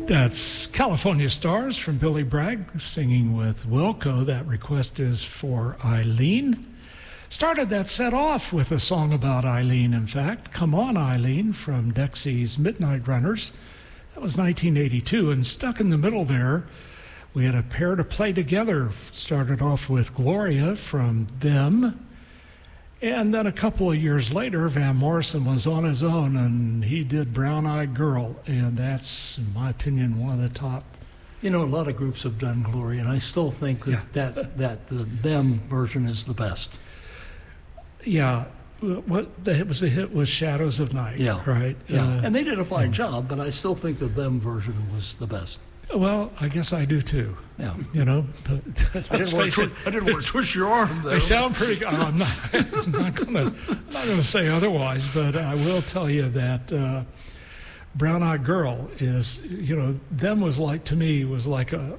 That's California Stars from Billy Bragg singing with Wilco. That request is for Eileen. Started that set off with a song about Eileen, in fact. Come On, Eileen from Dexy's Midnight Runners. That was 1982, and stuck in the middle there, we had a pair to play together. Started off with Gloria from Them. And then a couple of years later, Van Morrison was on his own, and he did Brown Eyed Girl, and that's, in my opinion, one of the top. You know, a lot of groups have done Gloria, and I still think that the Them version is the best. Yeah, it was a hit with Shadows of Night, right? Yeah, and they did a fine job, but I still think the Them version was the best. Well, I guess I do too. Yeah, you know. But let's face it. I didn't want to twist your arm. Though. They sound pretty. I'm not going to say otherwise, but I will tell you that Brown Eyed Girl is, you know, Them was like, to me, was like a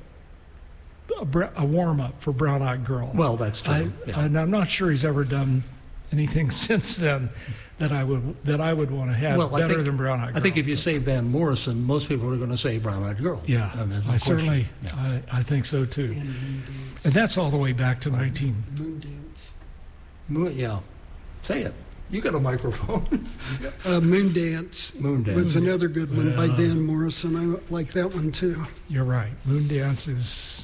warm up for Brown Eyed Girl. Well, that's true. And I'm not sure he's ever done anything since then that I would want to have better than Brown Eyed Girl. I think if you say Van Morrison, most people are going to say Brown Eyed Girl. Yeah, I certainly, I think so too. And that's all the way back to Moondance. Yeah, say it. You got a microphone. Moondance. Moondance was another good one by Van Morrison. I like that one too. You're right. Moondance is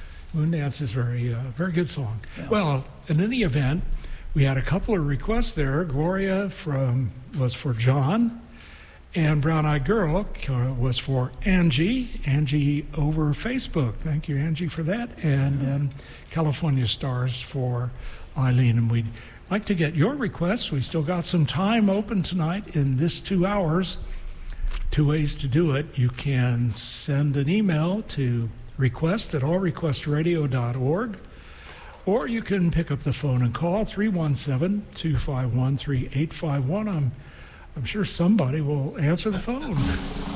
very very good song. Yeah. Well, in any event, we had a couple of requests there. Gloria was for John, and Brown Eyed Girl was for Angie. Angie over Facebook. Thank you, Angie, for that. And then California Stars for Eileen. And we'd like to get your requests. We still got some time open tonight in this 2 hours. 2 ways to do it. You can send an email to request@allrequestradio.org. Or you can pick up the phone and call 317-251-3851. I'm sure somebody will answer the phone.